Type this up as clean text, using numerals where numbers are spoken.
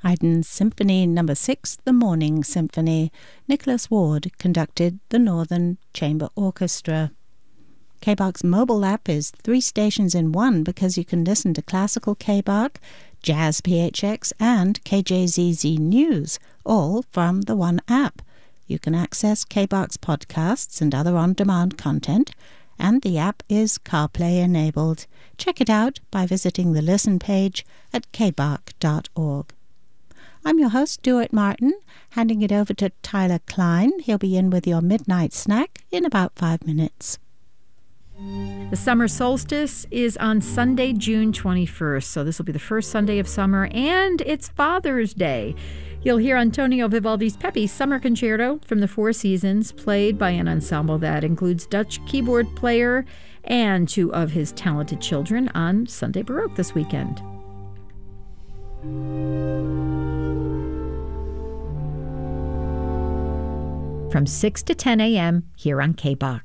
Haydn's Symphony No. 6, The Morning Symphony. Nicholas Ward conducted the Northern Chamber Orchestra. KBARC's mobile app is 3 stations in one because you can listen to classical KBARC, Jazz PHX, and KJZZ News, all from the one app. You can access KBARC's podcasts and other on-demand content, and the app is CarPlay enabled. Check it out by visiting the listen page at kbarc.org. I'm your host, Stuart Martin, handing it over to Tyler Klein. He'll be in with your midnight snack in about 5 minutes. The summer solstice is on Sunday, June 21st, so this will be the first Sunday of summer, and it's Father's Day. You'll hear Antonio Vivaldi's Pepi Summer Concerto from the Four Seasons, played by an ensemble that includes Dutch keyboard player and 2 of his talented children on Sunday Baroque this weekend. From 6 to 10 a.m. here on KBARC.